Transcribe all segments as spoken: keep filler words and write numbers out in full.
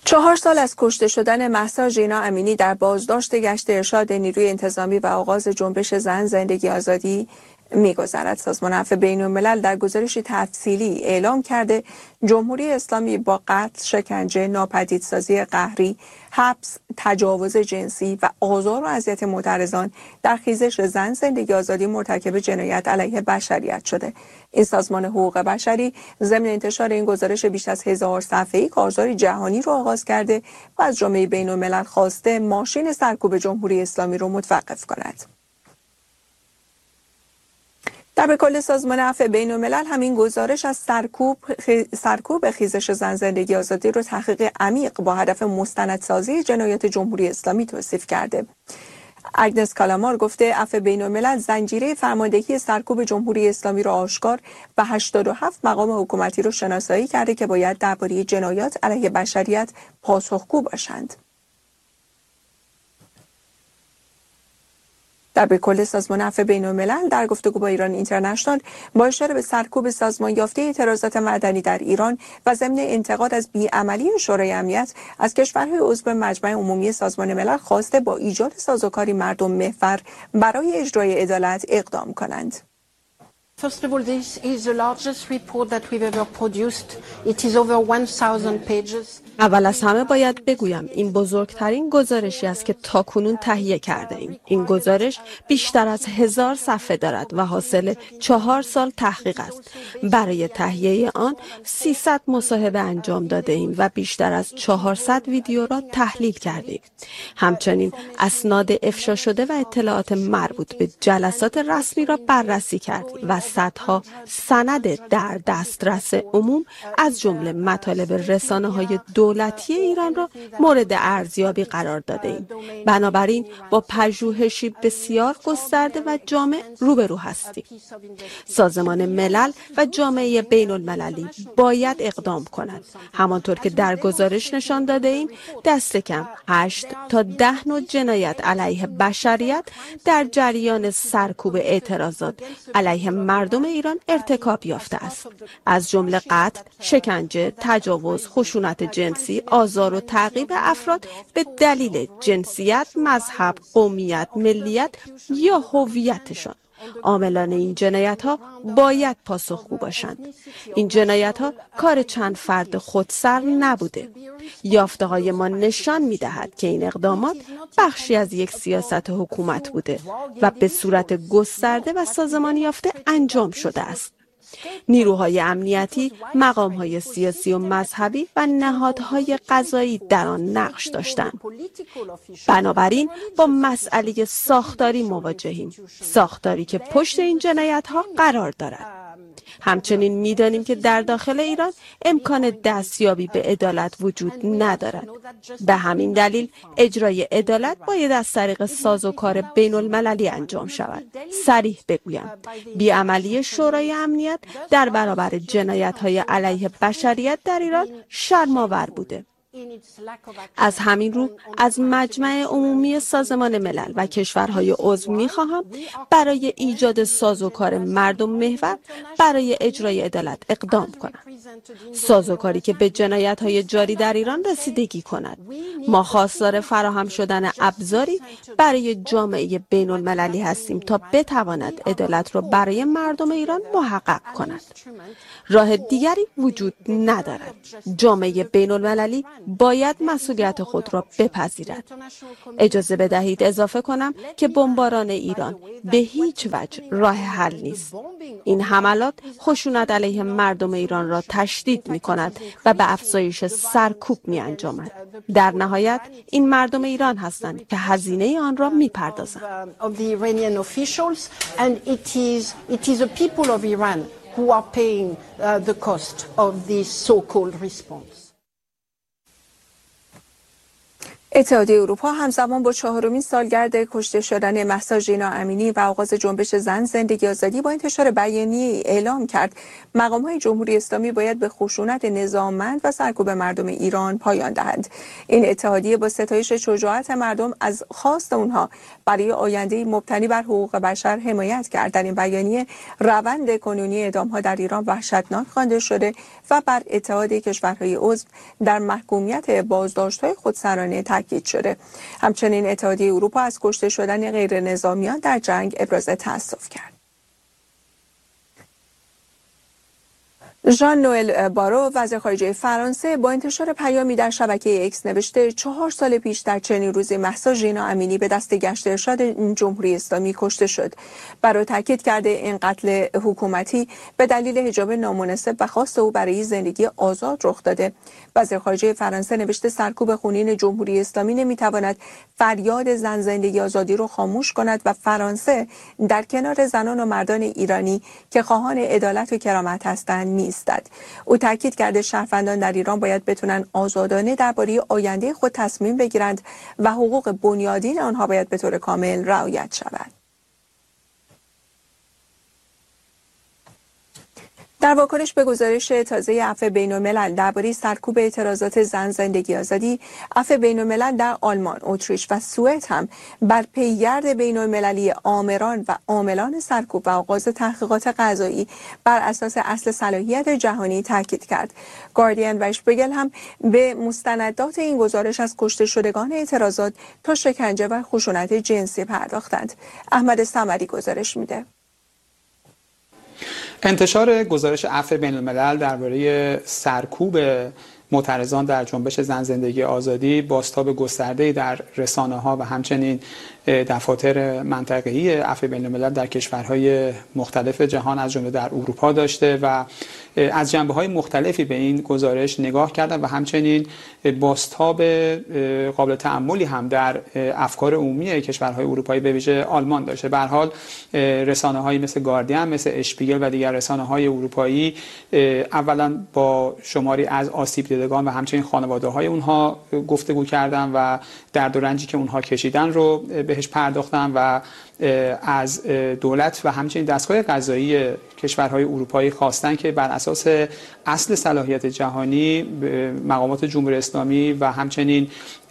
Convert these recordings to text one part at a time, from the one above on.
چهار سال از کشته شدن مهسا ژینا امینی در بازداشت گشت ارشاد نیروی انتظامی و آغاز جنبش زن زندگی آزادی می‌گذرد. سازمان عفو بین‌الملل در گزارشی تفصیلی اعلام کرده جمهوری اسلامی با قتل، شکنجه، ناپدیدسازی قهری، حبس، تجاوز جنسی و آزار و اذیت معترضان در خیزش زن زندگی آزادی مرتکب جنایت علیه بشریت شده. این سازمان حقوق بشری ضمن انتشار این گزارش بیش از هزار صفحه‌ای کارزار جهانی را آغاز کرده و از جامعه بین‌الملل خواسته ماشین سرکوب جمهوری اسلامی را متوقف کند. در به کل سازمان عفو بین‌الملل همین گزارش از سرکوب سرکوب خیزش زن زندگی آزادی رو تحقیق عمیق با هدف مستندسازی جنایات جمهوری اسلامی توصیف کرده. اگنس کالامار گفته عفو بین‌الملل زنجیره فرماندهی سرکوب جمهوری اسلامی را آشکار و هشتاد و هفت مقام حکومتی را شناسایی کرده که باید درباره جنایات علیه بشریت پاسخگو باشند. در به کل سازمان عفو بین‌الملل در گفتگو با ایران اینترنشنال با اشاره به سرکوب سازمان یافته اعتراضات مدنی در ایران و ضمن انتقاد از بیعملی شورای امنیت از کشورهای عضو مجمع عمومی سازمان ملل خواسته با ایجاد سازوکاری مردم محور برای اجرای عدالت اقدام کنند. First of all, this is the largest report that we've ever produced. It is over one thousand pages. اول از همه باید بگویم این بزرگترین گزارشی است که تاکنون تهیه کرده ایم. این گزارش بیشتر از هزار صفحه دارد و حاصل چهار سال تحقیق است. برای تهیه آن سیصد مصاحبه انجام داده ایم و بیشتر از چهارصد ویدیو را تحلیل کردیم. همچنین اسناد افشا شده و اطلاعات مربوط به جلسات رسمی را بررسی کردیم و صدها سند در دسترس عموم از جمله مطالب رسانه‌های دولتی ایران را مورد ارزیابی قرار داده ایم. بنابراین با پژوهشی بسیار گسترده و جامع روبرو هستیم. سازمان ملل و جامعه بین المللی باید اقدام کند. همانطور که در گزارش نشان داده ایم دست کم هشت تا ده نوع جنایت علیه بشریت در جریان سرکوب اعتراضات علیه مردم ایران ارتکاب یافته است. از جمله قتل، شکنجه، تجاوز، خشونت جنسی، آزار و تعقیب افراد به دلیل جنسیت، مذهب، قومیت، ملیت یا هویتشان. عاملان این جنایت ها باید پاسخگو باشند. این جنایت ها کار چند فرد خودسر نبوده. یافته های ما نشان می دهد که این اقدامات بخشی از یک سیاست حکومت بوده و به صورت گسترده و سازمانی یافته انجام شده است. نیروهای امنیتی، مقامهای سیاسی و مذهبی و نهادهای قضایی در آن نقش داشتند. بنابراین با مسئله ساختاری مواجهیم، ساختاری که پشت این جنایت‌ها قرار دارد. همچنین می‌دانیم که در داخل ایران امکان دستیابی به عدالت وجود ندارد. به همین دلیل اجرای عدالت باید از طریق سازوکار بین‌المللی انجام شود. صریح بگویم، بیعملی شورای امنیت در برابر جنایت‌های علیه بشریت در ایران شرم‌آور بوده. از همین رو از مجمع عمومی سازمان ملل و کشورهای عضو می‌خواهم برای ایجاد سازوکار مردم محور برای اجرای عدالت اقدام کنند. سازوکاری که به جنایت‌های جاری در ایران رسیدگی کند. ما خواستار فراهم شدن ابزاری برای جامعه بین‌المللی هستیم تا بتواند عدالت را برای مردم ایران محقق کند. راه دیگری وجود ندارد. جامعه بین‌المللی باید مسئولیت خود را بپذیرد. اجازه بدهید اضافه کنم که بمباران ایران به هیچ وجه راه حل نیست. این حملات خشونت علیه مردم ایران را تشدید می کند و به افزایش سرکوب می انجامد. در نهایت این مردم ایران هستند که هزینه آن را می پردازند. who are paying uh, the cost of this so-called response. اتحادیه اروپا همزمان با چهارمین سالگرد کشته شدن مهسا ژینا امینی و آغاز جنبش زن زندگی آزادی با انتشار بیانیه‌ای اعلام کرد مقام‌های جمهوری اسلامی باید به خشونت نظاممند و سرکوب مردم ایران پایان دهند. این اتحادیه با ستایش شجاعت مردم از خواست اونها برای آینده‌ای مبتنی بر حقوق بشر حمایت کرد. در این بیانیه روند کنونی اعدام‌ها در ایران وحشتناک خوانده شده و بر اتحاد کشورهای عضو در محکومیت بازداشت‌های خودسرانه تاکید شده. همچنین اتحادیه اروپا از کشته شدن غیر نظامیان در جنگ ابراز تأسف کرد. ژان نوئل بارو وزیر خارجه فرانسه با انتشار پیامی در شبکه اکس نوشته چهار سال پیش در چنین روزی مهسا ژینا امینی به دست گشت ارشاد جمهوری اسلامی کشته شد. بارو تاکید کرده این قتل حکومتی به دلیل حجاب نامناسب و خواست او برای زندگی آزاد رخ داده. وزیر خارجه فرانسه نوشته سرکوب خونین جمهوری اسلامی نمیتواند فریاد زن زندگی آزادی را خاموش کند و فرانسه در کنار زنان و مردان ایرانی که خواهان عدالت و کرامت هستند نیستد. او تاکید کرده شهروندان در ایران باید بتونن آزادانه درباره آینده خود تصمیم بگیرند و حقوق بنیادین آنها باید به طور کامل رعایت شود. در واکنش به گزارش تازه عفو بین‌الملل درباره سرکوب اعتراضات زن زندگی آزادی، عفو بین‌الملل در آلمان، اتریش و سوئد هم بر پیگرد بین‌المللی آمران و عاملان سرکوب و آغاز تحقیقات قضایی بر اساس اصل صلاحیت جهانی تاکید کرد. گاردین و اشپریگل هم به مستندات این گزارش از کشته شدگان اعتراضات تا شکنجه و خشونت جنسی پرداختند. احمد صمدی گزارش میده. انتشار گزارش عفو بین‌الملل درباره سرکوب معترضان در جنبش زن زندگی آزادی بازتاب گسترده‌ای در رسانه‌ها و همچنین دفاتر منطقه‌ای عفو بین‌الملل در کشورهای مختلف جهان از جمله در اروپا داشته و از جنبه‌های مختلفی به این گزارش نگاه کردن و همچنین بازتاب قابل تأملی هم در افکار عمومی کشورهای اروپایی به ویژه آلمان داشته. به هر حال رسانه‌هایی مثل گاردین، مثل اشپیگل و دیگر رسانه‌های اروپایی اولا با شماری از آسیب دیدگان و همچنین خانواده‌های اونها گفتگو کردن و درد و رنجی که اونها کشیدن رو بهش پرداختن و از دولت و همچنین دستگاه قضایی کشورهای اروپایی خواستن که بر اساس اصل صلاحیت جهانی مقامات جمهوری اسلامی و همچنین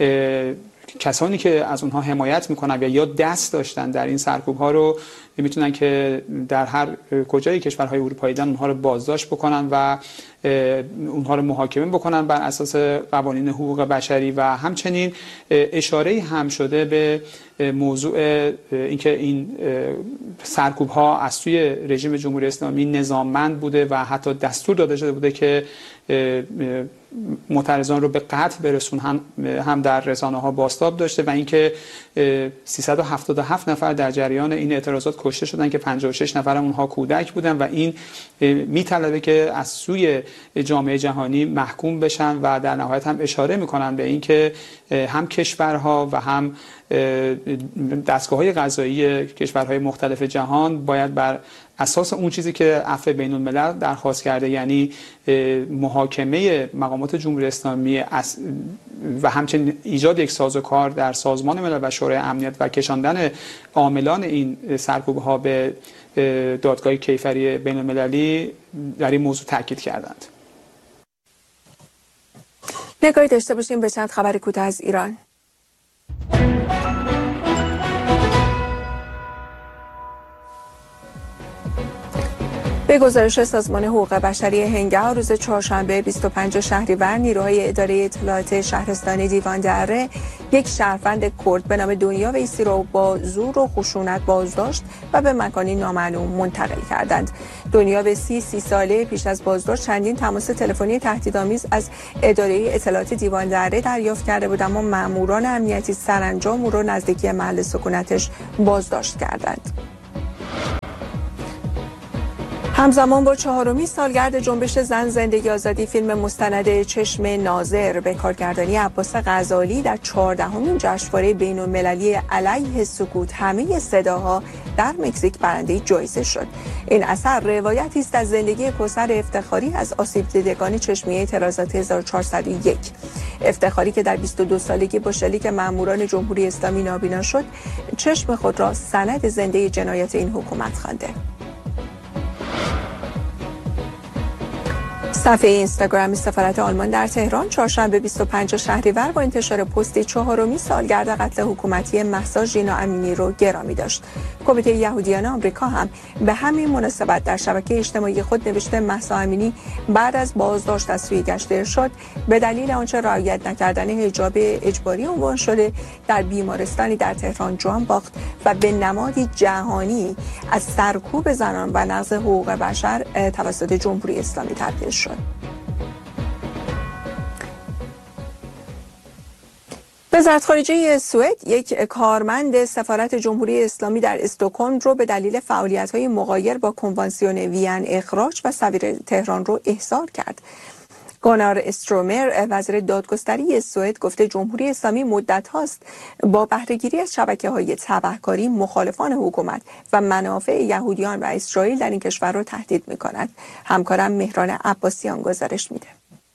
کسانی که از اونها حمایت میکنن و یا دست داشتن در این سرکوب ها رو میتونن که در هر کجای کشورهای اروپایی دارن اونها رو بازداشت بکنن و اونها رو محاکمه بکنن بر اساس قوانین حقوق بشری و همچنین اشاره هم شده به موضوع اینکه این سرکوب ها از سوی رژیم جمهوری اسلامی نظاممند بوده و حتی دستور داده شده بوده که معترضان رو به قتل برسون هم در رسانه ها بازتاب داشته و اینکه سیصد و هفتاد و هفت نفر در جریان این اعتراضات کشته شدن که پنجاه و شش نفر اونها کودک بودن و این میطلبه که از سوی جامعه جهانی محکوم بشن و در نهایت هم اشاره میکنن به اینکه هم کشورها و هم دستگاه‌های قضایی کشورهای مختلف جهان باید بر اساس اون چیزی که عفو بین‌الملل درخواست کرده، یعنی محاکمه مقامات جمهوری اسلامی و همچنین ایجاد یک سازوکار در سازمان ملل و شورای امنیت و کشاندن عاملان این سرکوب‌ها به دادگاه کیفری بین‌المللی در این موضوع تاکید کردند. نگاهی داشته باشیم به چند خبر کوتاه از ایران. به گزارش سازمان حقوق بشری هنگه روز چهارشنبه بیست و پنجم شهریور نیروهای اداره اطلاعات شهرستان دیوان دره یک شهروند کرد به نام دنیا ویسی را با زور و خشونت بازداشت و به مکانی نامعلوم منتقل کردند. دنیا ویسی سی ساله پیش از بازداشت چندین تماس تلفنی تهدیدآمیز از اداره اطلاعات دیوان دره دریافت کرده بود، اما ماموران امنیتی سرانجام او را نزدیکی محل سکونتش بازداشت کردند. همزمان با چهارمین سالگرد جنبش زن زندگی آزادی فیلم مستند چشم ناظر به کارگردانی عباس غزالی در چهاردهمین جشنواره بین‌المللی علیه سکوت همه صداها در مکزیک برنده جایزه شد. این اثر روایتی است از زندگی کوثر افتخاری از آسیب دیدگان چشمی اعتراضات هزار و چهارصد و یک. افتخاری که در بیست و دو سالگی با شلیک ماموران جمهوری اسلامی نابینا شد، چشم خود را سند زنده جنایت این حکومت خوانده. صفحه اینستاگرام سفارت آلمان در تهران چهارشنبه بیست و پنجم شهریور با انتشار پستی چهارمین سالگرد قتل حکومتی مهسا ژینا امینی رو گرامی داشت. کمیته یهودیان آمریکا هم به همین مناسبت در شبکه اجتماعی خود نوشته مهسا امینی بعد از بازداشت از سوی گشت ارشاد به دلیل آنچه رعایت نکردن حجاب اجباری عنوان شده در بیمارستانی در تهران جان باخت و به نمادی جهانی از سرکوب زنان و نقض حقوق بشر توسط جمهوری اسلامی تبدیل شد. وزارت خارجه سوئد یک کارمند سفارت جمهوری اسلامی در استکهلم رو به دلیل فعالیت‌های مغایر با کنوانسیون وین اخراج و سفیر تهران رو احضار کرد. گونار استرومر وزیر دادگستری سوئد گفته جمهوری اسلامی مدت هاست با بهره‌گیری از شبکه‌های تبهکاری مخالفان حکومت و منافع یهودیان و اسرائیل در این کشور را تهدید می‌کند. همکارم مهران عباسیان گزارش میده.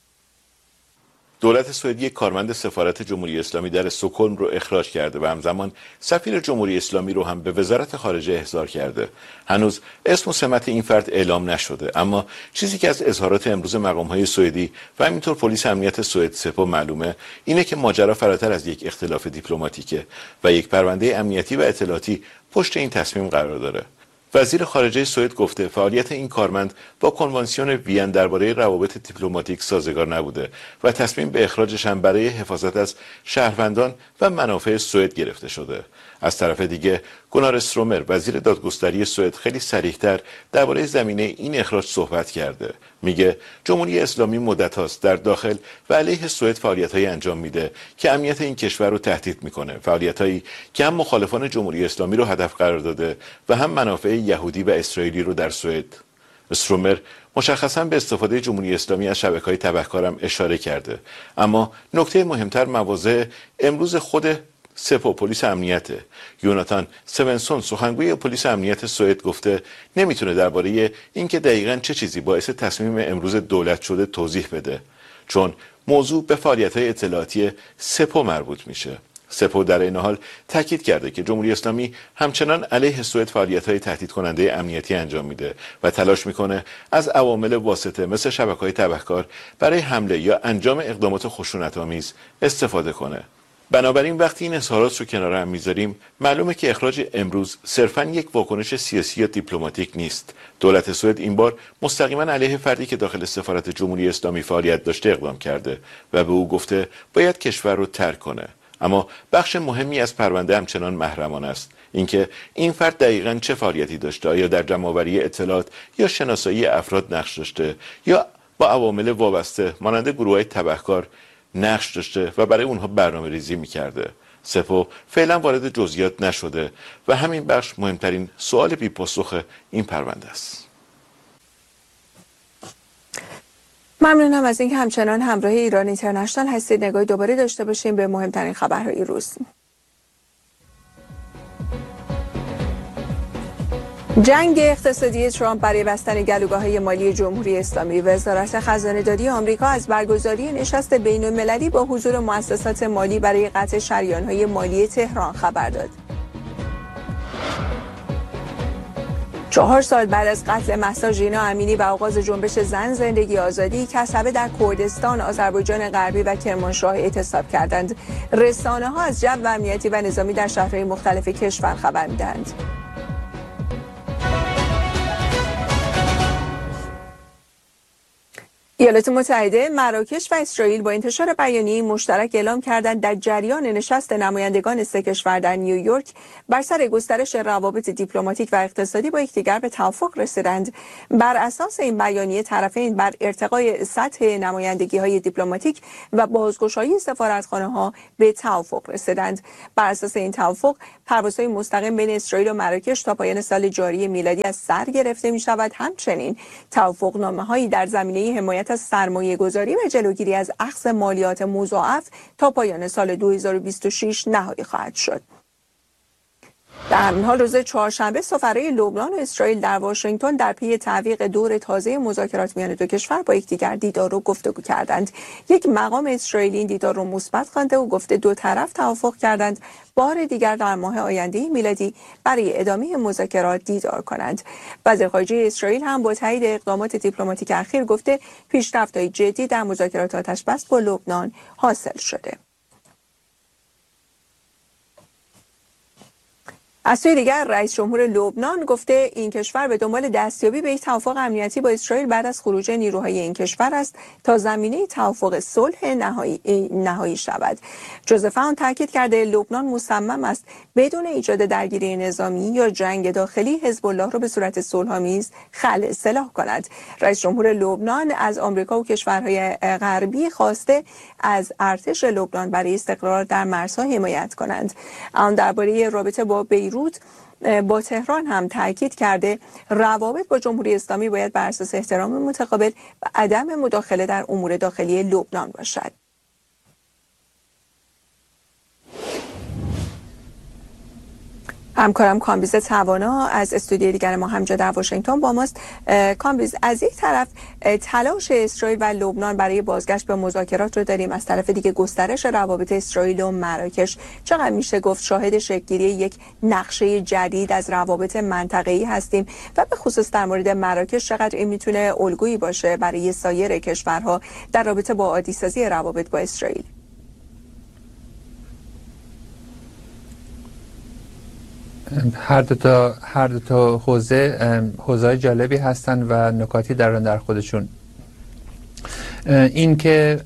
دولت سوئدی یک کارمند سفارت جمهوری اسلامی در استکهلم رو اخراج کرده و همزمان سفیر جمهوری اسلامی رو هم به وزارت خارجه احضار کرده. هنوز اسم و سمت این فرد اعلام نشده، اما چیزی که از اظهارات امروز مقام‌های سوئدی و همینطور پلیس امنیت سوئد سپو معلومه اینه که ماجرا فراتر از یک اختلاف دیپلماتیکه و یک پرونده امنیتی و اطلاعاتی پشت این تصمیم قرار داره. وزیر خارجه سوئد گفته فعالیت این کارمند با کنوانسیون وین درباره روابط دیپلماتیک سازگار نبوده و تصمیم به اخراجش هم برای حفاظت از شهروندان و منافع سوئد گرفته شده. از طرف دیگه گونار استرومر وزیر دادگستری سوئد خیلی صریح‌تر درباره زمینه این اخراج صحبت کرده. میگه جمهوری اسلامی مدت هاست در داخل و علیه سوئد فعالیت‌هایی انجام میده که امنیت این کشور رو تهدید میکنه، فعالیت‌هایی که هم مخالفان جمهوری اسلامی رو هدف قرار داده و هم منافع یهودی و اسرائیلی رو در سوئد. استرومر مشخصاً به استفاده جمهوری اسلامی از شبکه‌های تبهکارم اشاره کرده، اما نکته مهمتر مواضع امروز خود سپو پلیس امنیته. یوناتان سونسون سخنگوی پلیس امنیت سوئد گفته نمیتونه درباره اینکه دقیقاً چه چیزی باعث تصمیم امروز دولت شده توضیح بده، چون موضوع به فعالیت‌های اطلاعاتی سپو مربوط میشه. سپو در این حال تاکید کرده که جمهوری اسلامی همچنان علیه سوئد فعالیت‌های تهدید کننده امنیتی انجام میده و تلاش میکنه از عوامل واسطه مثل شبکه‌های تبهکار برای حمله یا انجام اقدامات خشونت‌آمیز استفاده کنه. بنابراین وقتی این اظهارات رو کنار هم میذاریم معلومه که اخراج امروز صرفاً یک واکنش سیاسی یا دیپلماتیک نیست. دولت سوئد این بار مستقیما علیه فردی که داخل سفارت جمهوری اسلامی فعالیت داشته اقدام کرده و به او گفته باید کشور رو ترک کنه. اما بخش مهمی از پرونده همچنان محرمانه است. اینکه این فرد دقیقاً چه فعالیتی داشته، یا در جمع‌آوری اطلاعات یا شناسایی افراد نقش داشته یا با عوامل وابسته مانند گروه‌های تبهکار نقش داشته و برای اونها برنامه ریزی میکرده. سپو فعلا وارد جزئیات نشده و همین بخش مهمترین سوال بی پاسخ این پرونده است. ممنونم از اینکه همچنان همراه ایران اینترنشنال هستید. نگاهی دوباره داشته باشیم به مهمترین خبرهای روز. جنگ اقتصادی ترامپ برای بستن گلوگاه‌های مالی جمهوری اسلامی. وزارت خزانه‌داری آمریکا از برگزاری نشست بین‌المللی با حضور مؤسسات مالی برای قطع شریان‌های مالی تهران خبر داد. چهار سال بعد از قتل مهسا ژینا امینی و آغاز جنبش زن زندگی آزادی، کسبه در کردستان، آذربایجان غربی و کرمانشاه اعتصاب کردند. رسانه‌ها از جو امنیتی و نظامی در شهرهای مختلف کشور خبر می‌دهند. ایالات متحده، مراکش و اسرائیل با انتشار بیانیه مشترک اعلام کردند در جریان نشست نمایندگان سه کشور در نیویورک بر سر گسترش روابط دیپلماتیک و اقتصادی با یکدیگر به توافق رسیدند. بر اساس این بیانیه طرفین بر ارتقای سطح نمایندگی‌های دیپلماتیک و بازگشایی سفارتخانه‌ها به توافق رسیدند. بر اساس این توافق، پروازهای مستقیم بین اسرائیل و مراکش تا پایان سال جاری میلادی از سر گرفته می‌شود. همچنین توافقنامه‌هایی در زمینه حمایت از سرمایه گذاری و جلوگیری از اخذ مالیات مضاعف تا پایان سال دو هزار و بیست و شش نهایی خواهد شد. در همین حال روز چهارشنبه سفرای لبنان و اسرائیل در واشنگتن در پی تعویق دور تازه مذاکرات میان دو کشور با یکدیگر دیدار و گفتگو کردند. یک مقام اسرائیلی این دیدار را مثبت خوانده و گفته دو طرف توافق کردند بار دیگر در ماه آینده میلادی برای ادامه مذاکرات دیدار کنند. وزیر خارجه اسرائیل هم با تایید اقدامات دیپلماتیک اخیر گفته پیشرفت‌های جدی در مذاکرات آتش‌بس با لبنان حاصل شده. از سوی دیگر رئیس جمهور لبنان گفته این کشور به دنبال دستیابی به یک توافق امنیتی با اسرائیل بعد از خروج نیروهای این کشور است تا زمینه توافق صلح نهایی نهایی شود. جوزف اون تاکید کرده لبنان مصمم است بدون ایجاد درگیری نظامی یا جنگ داخلی حزب الله را به صورت صلح‌آمیز خلع اصلاح کند. رئیس جمهور لبنان از آمریکا و کشورهای غربی خواسته از ارتش لبنان برای استقرار در مرزها حمایت کنند. اون درباره رابطه با بیروت با تهران هم تاکید کرده روابط با جمهوری اسلامی باید بر اساس احترام متقابل و عدم مداخله در امور داخلی لبنان باشد. همکارم کامبیز توانا از استودیوی دیگر ما همجا در واشنگتن با ماست. کامبیز، از یک طرف تلاش اسرائیل و لبنان برای بازگشت به مذاکرات رو داریم، از طرف دیگه گسترش روابط اسرائیل و مراکش. چقدر میشه گفت شاهد شکل‌گیری یک نقشه جدید از روابط منطقه‌ای هستیم و به خصوص در مورد مراکش چقدر این میتونه الگویی باشه برای سایر کشورها در رابطه با عادی‌سازی روابط با اسرائیل؟ هر دو تا هر دو تا حوزه حوزه‌های جالبی هستن و نکاتی دارن در خودشون. این که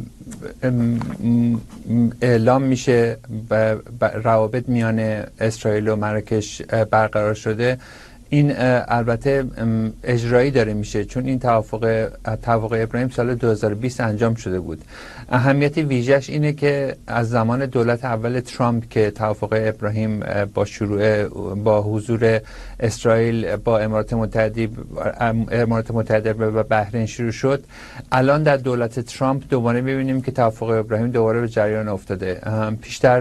اعلام میشه روابط میان اسرائیل و مراکش برقرار شده، این البته اجرایی داره میشه، چون این توافق توافق ابراهیم سال دو هزار و بیست انجام شده بود. اهمیت ویژه‌اش اینه که از زمان دولت اول ترامپ که توافق ابراهیم با شروع با حضور اسرائیل با امارات متحده امارات متحده و بحرین شروع شد، الان در دولت ترامپ دوباره می‌بینیم که توافق ابراهیم دوباره به جریان افتاده. پیشتر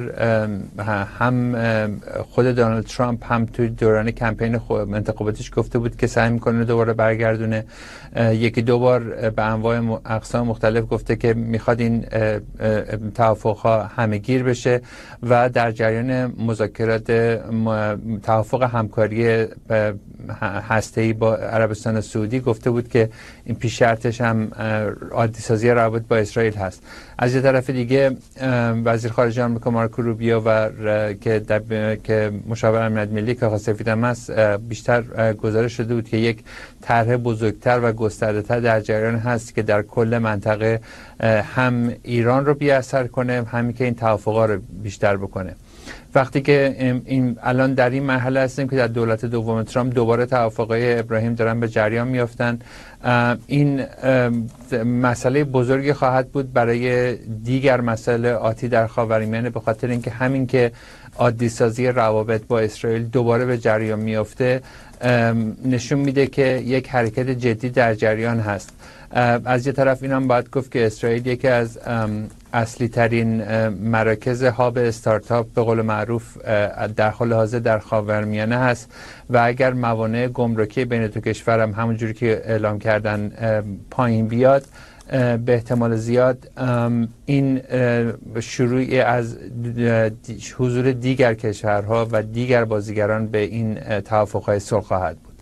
هم خود دونالد ترامپ هم توی دوران کمپین انتخاباتیش گفته بود که سعی می‌کنه دوباره برگردونه. یکی دو بار به انواع اقسام مختلف گفته که میخواد این توافق‌ها همه‌گیر بشه و در جریان مذاکرات توافق همکاری هسته‌ای با عربستان سعودی گفته بود که این پیش شرطش هم عادی سازی روابط با اسرائیل هست. از یه طرف دیگه وزیر خارجه آمریکا مارکو روبیو و که که مشاور امنیت ملی کاخ سفید هم است، بیشتر گزارش شده بود که یک طرح بزرگتر و گسترده‌تر در جریان هست که در کل منطقه هم ایران رو بی‌اثر کنه، همین که این توافقا رو بیشتر بکنه. وقتی که این الان در این مرحله هستیم که در دولت دوم ترامپ دوباره توافقای ابراهیم دارن به جریان میافتن، این مسئله بزرگی خواهد بود برای دیگر مسائل آتی در خاورمیانه، به خاطر اینکه همین که عادی سازی روابط با اسرائیل دوباره به جریان میافته نشون میده که یک حرکت جدی در جریان هست. از یه طرف اینم باید گفت که اسرائیل یکی از اصلی ترین مراکز هاب استارتاپ به قول معروف در حال حاضر در خاورمیانه هست و اگر موانع گمرکی بین دو کشور هم همونجوری که اعلام کردن پایین بیاد، به احتمال زیاد این شروعی از حضور دیگر کشورها و دیگر بازیگران به این توافق‌های صلح خواهد بود.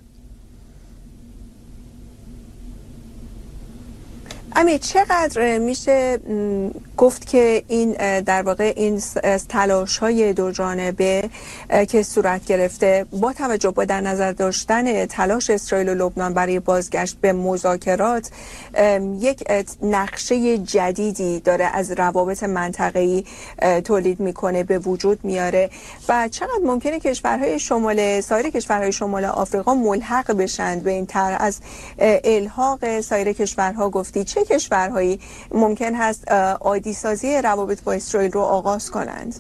امی، چقدر میشه گفت که این در واقع این تلاش‌های دو جانبه که صورت گرفته با توجه به در نظر داشتن تلاش اسرائیل و لبنان برای بازگشت به مذاکرات یک نقشه جدیدی داره از روابط منطقه‌ای تولید میکنه، به وجود میاره و چقدر ممکنه کشورهای شمال سایر کشورهای شمال آفریقا ملحق بشن به این طرح؟ از الحاق سایر کشورها گفتی، چه کشورهایی ممکن هست عادی سازی روابط با اسرائیل رو آغاز کنند؟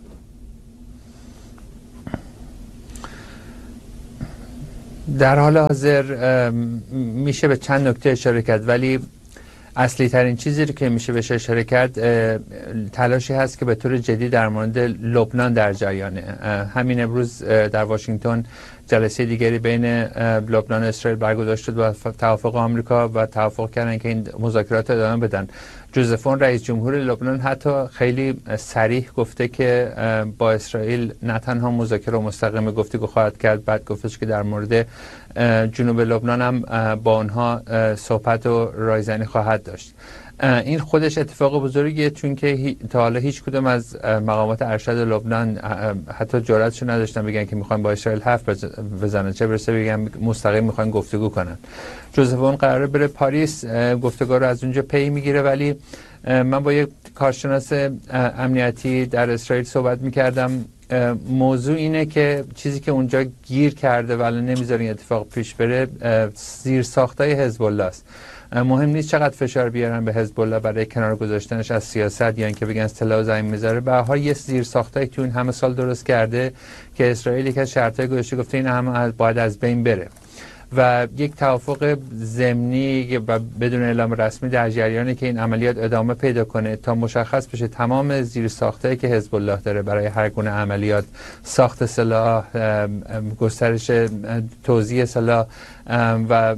در حال حاضر میشه به چند نکته اشاره کرد، ولی اصلی ترین چیزی که میشه بهش اشاره کرد تلاشی هست که به طور جدی در مورد لبنان در جریانه. همین امروز در واشنگتن جلسه دیگری بین لبنان و اسرائیل برگزار شد با توافق آمریکا و توافق کردن که این مذاکرات ادامه بدن. جوزف اون رئیس جمهور لبنان حتی خیلی صریح گفته که با اسرائیل نه تنها مذاکره مستقیم گفتگو خواهد کرد، بعد گفتش که در مورد جنوب لبنان هم با اونها صحبت و رایزنی خواهد داشت. این خودش اتفاق بزرگیه، چون که تا حالا هیچ کدوم از مقامات ارشد لبنان حتی جرأتشو نداشتن بگن که میخوان با اسرائیل حرف بزنن، چه برسه بگن مستقیم میخوان گفتگو کنن. جوزف اون قراره بره پاریس، گفتگو رو از اونجا پی میگیره، ولی من با یک کارشناس امنیتی در اسرائیل صحبت میکردم. موضوع اینه که چیزی که اونجا گیر کرده ولی نمیذاره این اتفاق پیش بره زیر ساختای حزب الله است. مهم نیست چقدر فشار بیارن به حزب الله برای کنار گذاشتنش از سیاست یا اینکه بگن سلاح زمین میذاره، به هر حال یه زیر ساختایی که اون همه سال درست کرده که اسرائیل یک از شرطای گذاشته گفته این همه باید از بین بره و یک توافق ضمنی و بدون اعلام رسمی در جریانه که این عملیات ادامه پیدا کنه تا مشخص بشه تمام زیر ساختایی که حزب الله داره برای هر گونه عملیات، ساخت سلاح، گسترش توزیع سلاح و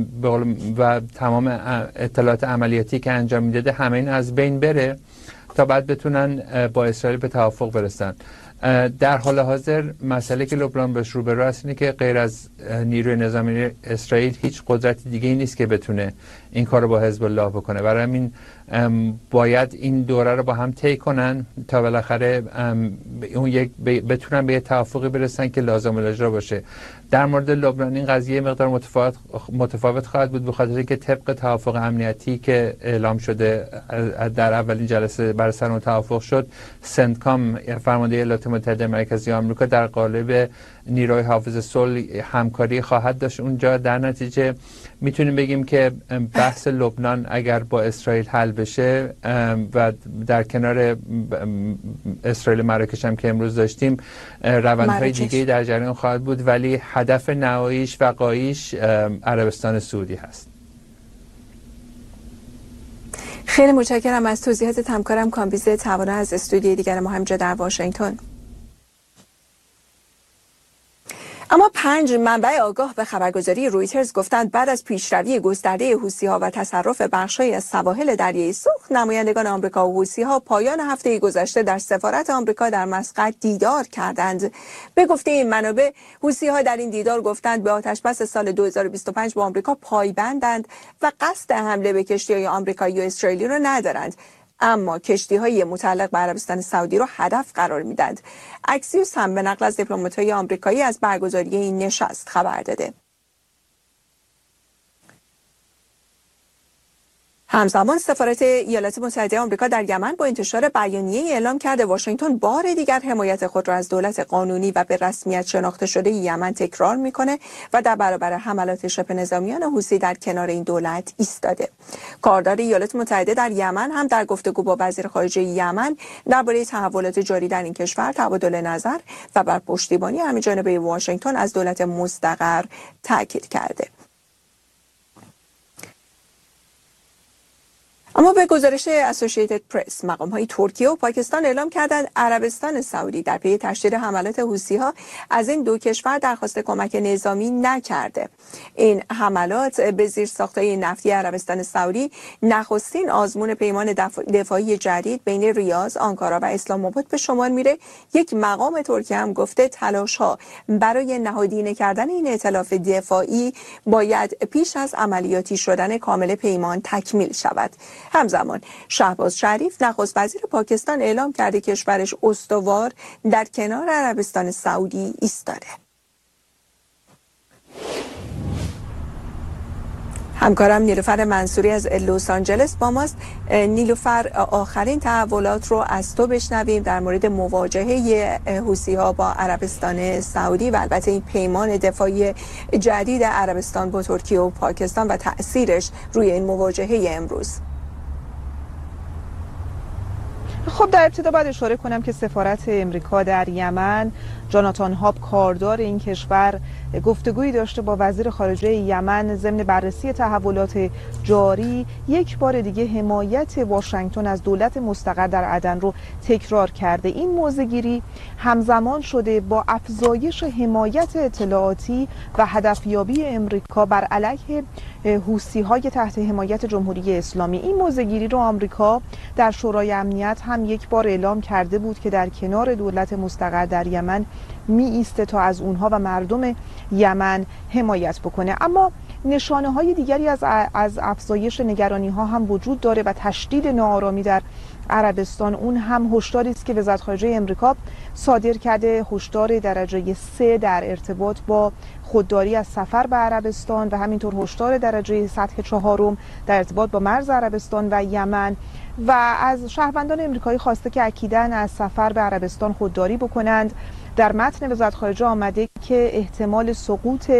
و تمام اطلاعات عملیاتی که انجام میداده، همه این از بین بره تا بعد بتونن با اسرائیل به توافق برسن. در حال حاضر مسئله که لبنان بهش روبرو است اینه که غیر از نیروی نظامی اسرائیل هیچ قدرت دیگه ای نیست که بتونه این کار رو با حزب الله بکنه. برای همین باید این دوره رو با هم طی کنن تا بالاخره اون یک بتونن به یه توافقی برسن که لازم الاجرا باشه. در مورد لبنان این قضیه مقدار متفاوت متفاوت خواهد بود، به خاطر اینکه طبق توافق امنیتی که اعلام شده در اولین جلسه بر سر اون توافق شد، سنتکام فرمانده ایالات متحده مرکزی آمریکا در قالب نیروی حافظ صلح همکاری خواهد داشت اونجا. در نتیجه میتونیم بگیم که بحث لبنان اگر با اسرائیل حل بشه و در کنار اسرائیل مراکش هم که امروز داشتیم روندهای دیگه در جریان خواهد بود، ولی هدف نهاییش و غایش عربستان سعودی هست. خیلی متشکرم از توضیحات همکارم کامبیز توانا از استودیوی دیگر ما همینجا در واشنگتن. اما پنج منبع آگاه به خبرگزاری رویترز گفتند بعد از پیشروی گسترده حوثی‌ها و تصرف بخش‌هایی از سواحل دریای سرخ، نمایندگان آمریکا و حوثی‌ها پایان هفته گذشته در سفارت آمریکا در مسقط دیدار کردند. به گفته این منابع، حوثی‌ها در این دیدار گفتند به آتشبس سال دو هزار و بیست و پنج با آمریکا پایبندند و قصد حمله به کشتی‌های آمریکایی و اسرائیلی را ندارند، اما کشتی‌های متعلق به عربستان سعودی را هدف قرار می‌دهند. اکسیوس هم به نقل از دیپلمات‌های آمریکایی از برگزاری این نشست خبر داده. همزمان سفارت ایالات متحده آمریکا در یمن با انتشار بیانیه اعلام کرده واشنگتن بار دیگر حمایت خود را از دولت قانونی و به رسمیت شناخته شده یمن تکرار میکنه و در برابر حملات شبه نظامیان حوثی در کنار این دولت ایستاده. کاردار ایالات متحده در یمن هم در گفتگو با وزیر خارجه یمن درباره تحولات جاری در این کشور تبادل نظر و بر پشتیبانی همه‌جانبه واشنگتن از دولت مستقر تاکید کرده. اما به گزارش اسوسییتد پرس، مقام‌های ترکیه و پاکستان اعلام کردند عربستان سعودی در پی تشدید حملات حوثی‌ها از این دو کشور درخواست کمک نظامی نکرده. این حملات به زیرساخت‌های نفتی عربستان سعودی نخستین آزمون پیمان دفاعی جدید بین ریاض، آنکارا و اسلام آباد به شمار میره. یک مقام ترکیه هم گفته تلاش‌ها برای نهادینه کردن این ائتلاف دفاعی باید پیش از عملیاتی شدن کامل پیمان تکمیل شود. همزمان شهباز شریف نخست وزیر پاکستان اعلام کرده کشورش استوار در کنار عربستان سعودی ایستاده. همکارم نیلوفر منصوری از لس آنجلس با ماست. نیلوفر، آخرین تحولات رو از تو بشنویم در مورد مواجهه حوثی‌ها با عربستان سعودی و البته این پیمان دفاعی جدید عربستان با ترکیه و پاکستان و تأثیرش روی این مواجهه امروز. خب در ابتدا باید اشاره کنم که سفارت امریکا در یمن، جاناتان هاب کاردار این کشور گفتگویی داشته با وزیر خارجه یمن ضمن بررسی تحولات جاری، یک بار دیگه حمایت واشنگتن از دولت مستقر در عدن رو تکرار کرده. این موضع‌گیری همزمان شده با افزایش حمایت اطلاعاتی و هدفیابی امریکا بر علیه حوثی‌های تحت حمایت جمهوری اسلامی. این موضع‌گیری رو آمریکا در شورای امنیت هم یک بار اعلام کرده بود که در کنار دولت مستقر در یمن می ایسته تا از اونها و مردم یمن حمایت بکنه. اما نشانه های دیگری از از افزایش نگرانی ها هم وجود داره و تشدید ناآرامی در عربستان. اون هم هشداری است که وزارت خارجه امریکا صادر کرده، هشدار درجه سه در ارتباط با خودداری از سفر به عربستان و همینطور هشدار درجه سطح چهارم در ارتباط با مرز عربستان و یمن، و از شهروندان امریکایی خواسته که اکیداً از سفر به عربستان خودداری بکنند. در متن وزارت خارجه آمده که احتمال سقوط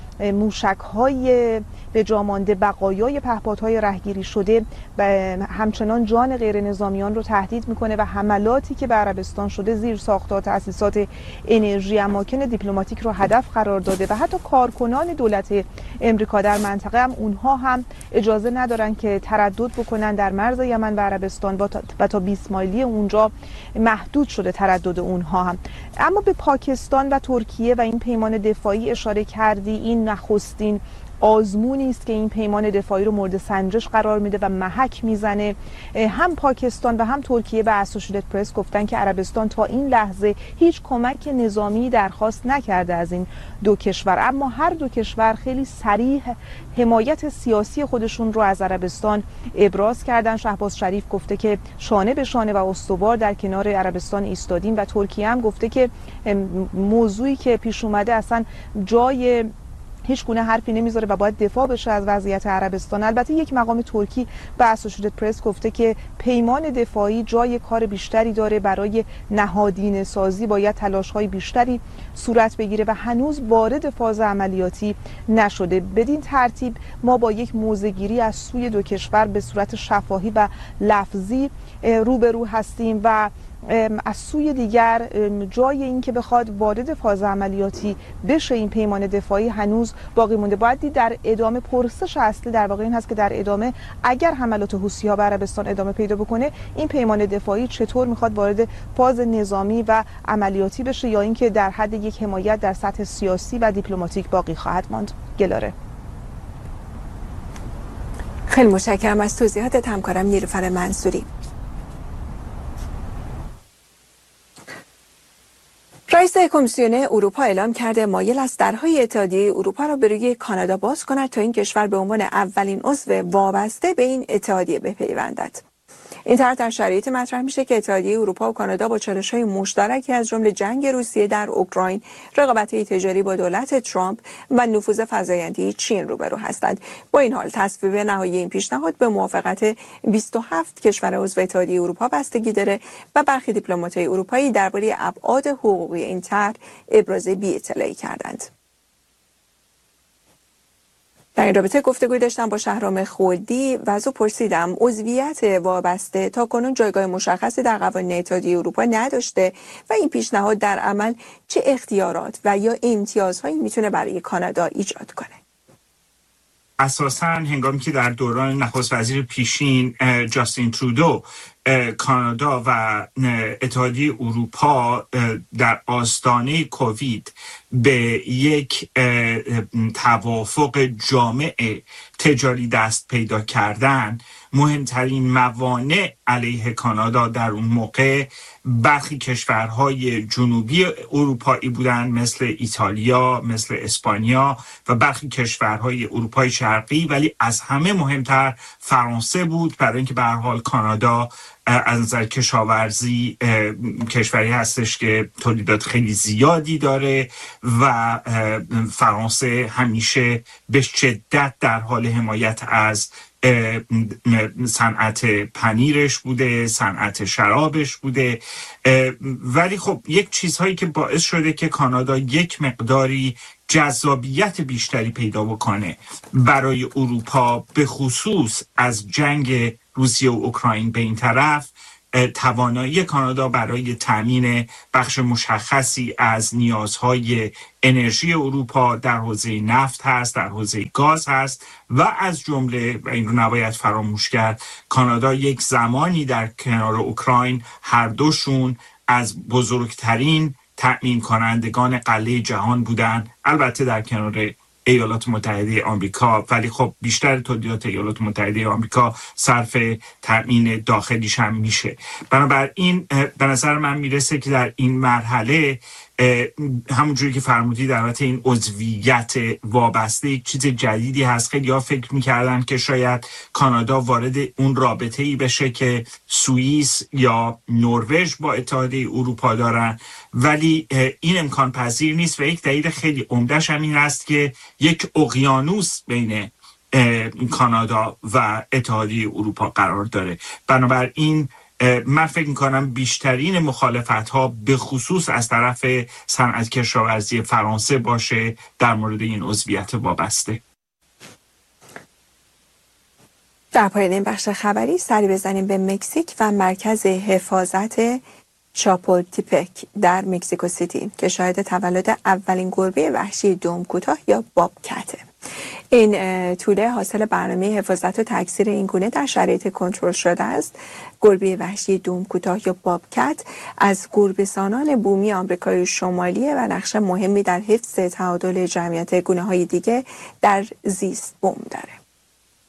موشک‌های به جا مانده، بقایای پهپادهای رهگیری شده و همچنان جان غیر نظامیان رو تهدید میکنه و حملاتی که به عربستان شده زیر ساخت‌ها، تأسیسات انرژی، اماکن دیپلماتیک رو هدف قرار داده و حتی کارکنان دولت امریکا در منطقه هم اونها هم اجازه ندارن که تردد بکنن در مرز یمن و عربستان و تا بیست مایلی اونجا محدود شده تردد اونها هم. اما به پاکستان و ترکیه و این پیمان دفاعی اشاره کردی. این نخستین آزمونی است که این پیمان دفاعی رو مورد سنجش قرار میده و محک میزنه. هم پاکستان و هم ترکیه به اسوشییتد پرس گفتن که عربستان تا این لحظه هیچ کمک نظامی درخواست نکرده از این دو کشور، اما هر دو کشور خیلی صریح حمایت سیاسی خودشون رو از عربستان ابراز کردن. شهباز شریف گفته که شانه به شانه و استوار در کنار عربستان ایستادیم و ترکیه هم گفته که موضوعی که پیش اومده اصلا جای هیچ گونه حرفی نمیذاره و باید دفاع بشه از وضعیت عربستان. البته یک مقام ترکی به اسوشییتد پرس گفته که پیمان دفاعی جای کار بیشتری داره، برای نهادینه سازی باید تلاش‌های بیشتری صورت بگیره و هنوز وارد فاز عملیاتی نشده. بدین ترتیب ما با یک موضع‌گیری از سوی دو کشور به صورت شفاهی و لفظی روبرو هستیم و از سوی دیگر جای این که بخواد وارد فاز عملیاتی بشه این پیمان دفاعی هنوز باقی مونده. باید دید در ادامه پرسش اصلی در واقع این هست که در ادامه اگر حملات حوثی‌ها به عربستان ادامه پیدا بکنه این پیمان دفاعی چطور میخواد وارد فاز نظامی و عملیاتی بشه یا اینکه در حد یک حمایت در سطح سیاسی و دیپلماتیک باقی خواهد ماند. گلاره. خیلی متشکرم از توضیحاتت همکارم نیلوفر منصوری. رئیس کمیسیون اروپا اعلام کرده مایل است درهای اتحادیه اروپا را به روی کانادا باز کند تا این کشور به عنوان اولین عضو وابسته به این اتحادیه بپیوندد. این طرح در شرایطی مطرح میشه که اتحادیه اروپا و کانادا با چالش‌های مشترکی از جمله جنگ روسیه در اوکراین، رقابت‌های تجاری با دولت ترامپ و نفوذ فزاینده چین روبرو هستند. با این حال تصویب نهایی این پیشنهاد به موافقت بیست و هفت کشور عضو اتحادیه اروپا بستگی داره و برخی دیپلمات‌های اروپایی درباره ابعاد حقوقی این طرح ابراز بی‌اطلاعی کردند. در این رابطه گفتگوی داشتم با شهرام خولدی و از او پرسیدم عضویت وابسته تا کنون جایگاه مشخصی در قوانین اتحادیه اروپا نداشته و این پیشنهاد در عمل چه اختیارات و یا امتیازهایی میتونه برای کانادا ایجاد کنه. اساساً هنگامی که در دوران نخست وزیر پیشین جاستین ترودو کانادا و اتحادیه اروپا در آستانه کووید به یک توافق جامع تجاری دست پیدا کردن، مهمترین موانع علیه کانادا در اون موقع برخی کشورهای جنوبی اروپایی بودند مثل ایتالیا، مثل اسپانیا و برخی کشورهای اروپای شرقی، ولی از همه مهمتر فرانسه بود، برای اینکه به هر حال کانادا از نظر کشاورزی کشوری هستش که تولیدات خیلی زیادی داره و فرانسه همیشه به شدت در حال حمایت از صنعت پنیرش بوده، صنعت شرابش بوده. ولی خب یک چیزهایی که باعث شده که کانادا یک مقداری جذابیت بیشتری پیدا بکنه برای اروپا، به خصوص از جنگ روسیه و اوکراین به این طرف، توانایی کانادا برای تامین بخش مشخصی از نیازهای انرژی اروپا در حوزه نفت هست، در حوزه گاز هست و از جمله، و این رو نباید فراموش کرد، کانادا یک زمانی در کنار اوکراین هر دوشون از بزرگترین تأمین کنندگان غله جهان بودن، البته در کنار ایالات متحده آمریکا، ولی خب بیشتر تولیدات ایالات متحده آمریکا صرف تأمین داخلیش هم میشه. بنابراین به نظر من میرسه که در این مرحله همونجوری که فرمودی در واقع این عضویت وابسته یک چیز جدیدی هست. خیلی ها فکر میکردن که شاید کانادا وارد اون رابطه‌ای بشه که سوئیس یا نروژ با اتحادیه اروپا دارن، ولی این امکان پذیر نیست و یک دلیل خیلی عمده‌ش هم این است که یک اقیانوس بین کانادا و اتحادیه اروپا قرار داره. بنابراین من فکر میکنم بیشترین مخالفت ها به خصوص از طرف صنعت کشاورزی فرانسه باشه در مورد این عضویت وابسته. در پایان این بخش خبری سری بزنیم به مکزیک و مرکز حفاظت چاپولتپک در مکزیکو سیتی که شاهد تولد اولین گربه وحشی دم کوتاه یا بابکته. این توله حاصل برنامه حفاظت و تکثیر این گونه در شرایط کنترل شده است. گربه وحشی دم کوتاه یا بابکت از گربه‌سانان بومی آمریکای شمالی و نقش مهمی در حفظ تعادل جمعیت گونه‌های دیگه در زیست بوم داره.